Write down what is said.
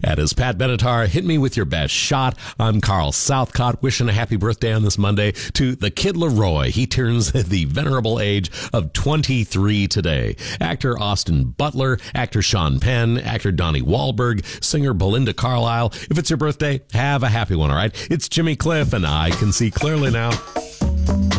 That is Pat Benatar. Hit me with your best shot. I'm Carl Southcott, wishing a happy birthday on this Monday to the Kid Leroy. He turns the venerable age of 23 today. Actor Austin Butler, actor Sean Penn, actor Donnie Wahlberg, singer Belinda Carlisle. If it's your birthday, have a happy one, all right? It's Jimmy Cliff, and I can see clearly now.